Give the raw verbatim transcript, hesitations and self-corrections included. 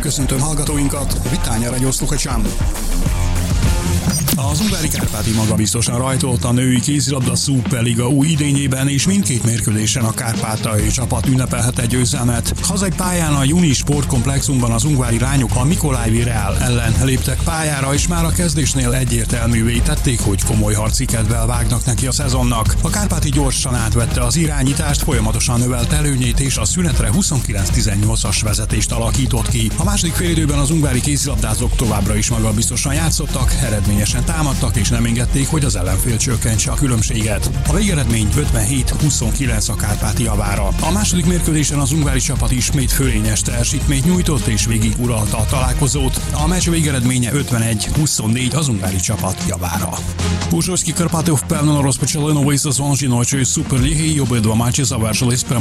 Köszöntöm hallgatóinkat, Vitánya Radio Sluchačam. Az Ungvári Kárpáti magabiztosan rajtolt a női kézilabda szuperliga új idényében, és mindkét mérkőzésen a kárpátaljai csapat ünnepelhet egy győzelmet. Hazai pályán a Juni Sportkomplexumban az ungvári lányok a Mikolajvi Real ellen léptek pályára, és már a kezdésnél egyértelművé tették, hogy komoly harci kedvel vágnak neki a szezonnak. A Kárpáti gyorsan átvette az irányítást, folyamatosan növelt előnyét, és a szünetre huszonkilenc tizennyolcas vezetést alakított ki. A második félidőben az ungvári kézilabdázók továbbra is magabiztosan játszottak, eredményesen támadtak, és nem engedték, hogy az ellenfél csökkentse a különbséget. A végeredmény ötvenhét huszonkilenc a Kárpáti javára. A második mérkőzésen az ungvári csapat ismét fölényes teljesítményt nyújtott, és végig uralta a találkozót. A meccs végeredménye ötvenegy huszonnégy az ungvári csapat javára. У жорсткій Карпати впевнено розпочали новий сезон жіночої суперліги, і обидва матчі завершились